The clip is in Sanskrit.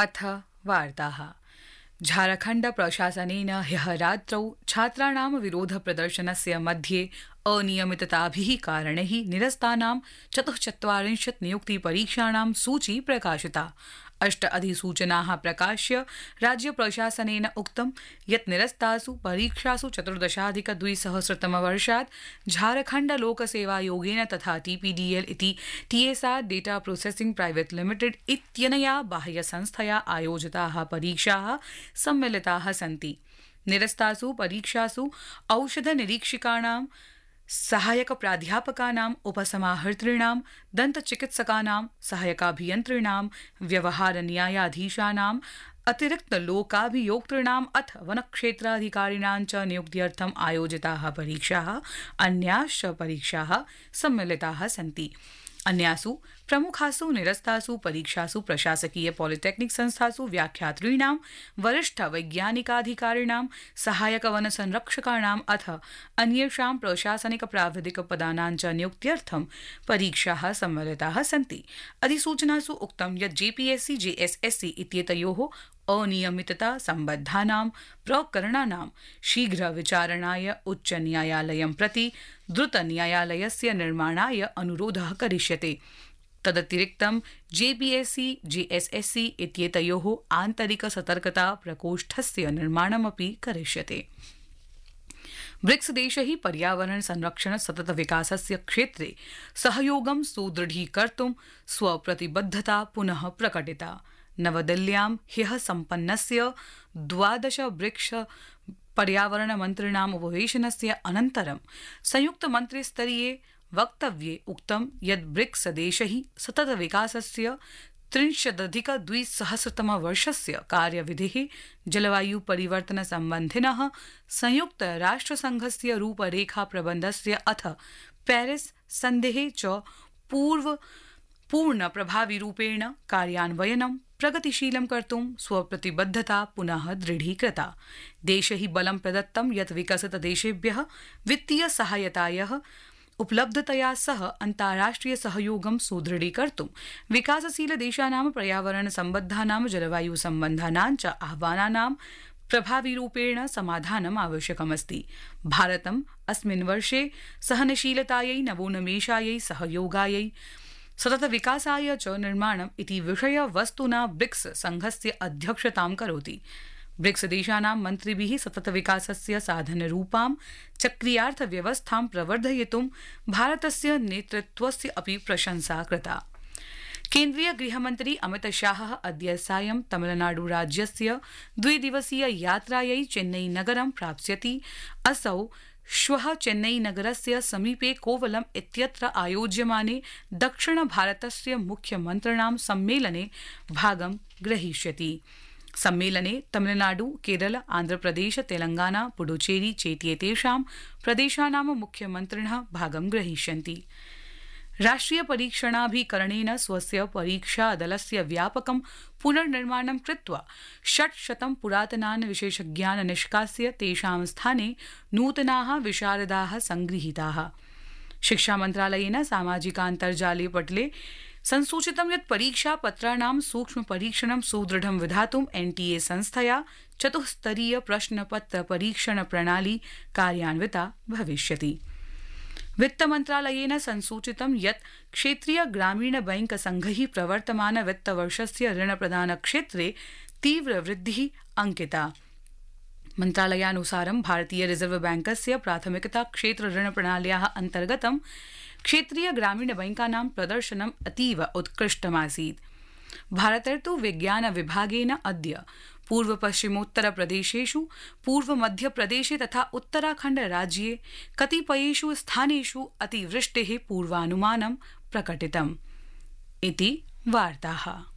अथ वार्ताः। झारखण्ड प्रशासनेन ह्यः रात्रौ छात्राणां विरोध प्रदर्शनस्य मध्ये अनियमितताभिः कारणैः निरस्तानां 44 नियुक्ति परीक्षाणां सूची प्रकाशिता। 8 अधिसूचनाः प्रकाश्य राज्य प्रशासनेन उक्तं यत् निरस्तासु परीक्षासु 14,200 झारखण्ड लोकसेवायोगेन तथा TPDL इति TSR data processing private limited इत्यनया बाह्यसंस्थया आयोजिताः परीक्षाः सम्मिलिताः सन्ति। निरस्तासु परीक्षासु औषध निरीक्षकाणां, सहायक प्राध्यापकानां, उपसमाहर्तॄणां, दन्तचिकित्सकानां, सहायकाभियन्त्रिणां, व्यवहार न्यायाधीशानां, अतिरिक्त लोकाभियोक्तॄणाम् अथ वनक्षेत्राधिकारिणां च नियुक्त्यर्थम् आयोजिताः परीक्षाः अन्याश्च परीक्षाः सम्मिलिताः सन्ति। अन्यासु प्रमुखासु निरस्तासु परीक्षासु प्रशासकीय पॉलिटेक्निक संस्थासु व्याख्यातॄणां, वरिष्ठ वैज्ञानिकाधिकारिणां, सहायक वन संरक्षकाणाम् अथ अन्येषां प्रशासनिक प्राविधिक पदानां च नियुक्त्यर्थं परीक्षाः सम्मिलिताः सन्ति। अधिसूचनासु उक्तं यत् JPSC JSSC इत्येतयोः अनियमितता सम्बद्धानां प्रकरणानां शीघ्र विचारणाय उच्च न्यायालयं प्रति द्रुत न्यायालयस्य निर्माणाय अनुरोधः करिष्यते। तदतिरिक्तं JPSC JSSC इत्येतयोः आन्तरिक सतर्कता प्रकोष्ठस्य निर्माणमपि करिष्यते। ब्रिक्स देशैः पर्यावरण संरक्षण सतत विकासस्य क्षेत्रे सहयोगं सुदृढीकर्तुं स्वप्रतिबद्धता पुनः प्रकटिता। नवदिल्ल्यां ह्यः सम्पन्नस्य 12 ब्रिक्स पर्यावरण मन्त्रिणाम् उपवेशनस्य अनन्तरं संयुक्त मन्त्रिस्तरीये वक्तव्ये उक्तं यत् ब्रिक्स देशैः सतत विकासस्य 30,200 वर्षस्य कार्यविधिः, जलवायु परिवर्तन सम्बन्धिनः संयुक्त राष्ट्रसंघस्य रूपरेखा प्रबन्धस्य अथ पेरिस सन्धेः च पूर्ण प्रभाविरूपेण कार्यान्वयनं प्रगतिशीलं कर्तुं स्वप्रतिबद्धता पुनः दृढीकृता। देशैः बलं प्रदत्तं यत् विकसित देशेभ्यः वित्तीय सहायतायाः उपलब्धतया सह अन्ताराष्ट्रिय सहयोगं सुदृढीकर्तुं विकासशील देशानां पर्यावरण सम्बद्धानां जलवायु सम्बन्धानां च आह्वानानां प्रभाविरूपेण समाधानम् आवश्यकमस्ति। भारतम् अस्मिन् वर्षे सहनशीलतायै, नवोन्मेषायै, सहयोगायै, सतत विकासाय च निर्माणम् इति विषयवस्तुना ब्रिक्स संघस्य अध्यक्षतां करोति। ब्रिक्स देशानां मन्त्रिभिः सतत विकासस्य साधनरूपां चक्रीयार्थव्यवस्थां प्रवर्धयितुं भारतस्य नेतृत्वस्य अपि प्रशंसा कृता। केन्द्रीय गृहमन्त्री अमित शाहः अद्य सायं तमिलनाडु राज्यस्य 2 दिवसीय यात्रायै चेन्नई नगरं प्राप्स्यति। असौ श्वः चेन्नई नगरस्य समीपे कोवलम इत्यत्र आयोज्यमाने दक्षिण भारतस्य मुख्यमन्त्रिणां सम्मेलने भागं ग्रहीष्यति। सम्मेलने तमिलनाडु, केरल, आन्ध्रप्रदेश, तेलंगाना, पुडुचेरी चेत्येतेषां प्रदेशानां मुख्यमन्त्रिणः भागं ग्रहीष्यन्ति। राष्ट्रिय परीक्षणाभिकरणेन स्वस्य परीक्षादलस्य व्यापकं पुनर्निर्माणं कृत्वा 600 पुरातनान् विशेषज्ञान् निष्कास्य तेषां स्थाने नूतनाः विशारदाः संगृहीताः। शिक्षामन्त्रालयेन सामाजिकान्तर्जाले पटले संसूचितं यत् परीक्षापत्राणां सूक्ष्म परीक्षणं सुदृढं विधातुं NTA संस्थया चतुस्तरीय प्रश्नपत्र परीक्षण प्रणाली कार्यान्विता भविष्यति। वित्तमन्त्रालयेन संसूचितं यत् क्षेत्रीय ग्रामीण बैंक संघैः प्रवर्तमान वित्तवर्षस्य ऋणप्रदान क्षेत्रे तीव्र वृद्धिः अंकिता। मन्त्रालयानुसारं भारतीय रिजर्व बैंकस्य प्राथमिकता क्षेत्र ऋण प्रणाल्याः अन्तर्गतं क्षेत्रीय ग्रामीण बैंकानां प्रदर्शनम् अतीव उत्कृष्टमासीत्। भारतर्तु विज्ञान विभागेन अद्य पूर्व पश्चिमोत्तर प्रदेशेषु, पूर्व मध्य प्रदेशे तथा उत्तराखण्ड राज्ये कतिपयेषु स्थानेषु अतिवृष्टेः पूर्वानुमानं प्रकटितम्। इति वार्ताः।